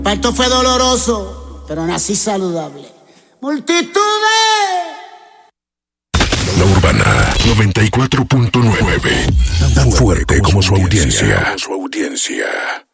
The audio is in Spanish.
Parto fue doloroso, pero nací saludable. Multitudes. La Urbana 94.9. Tan fuerte como su audiencia.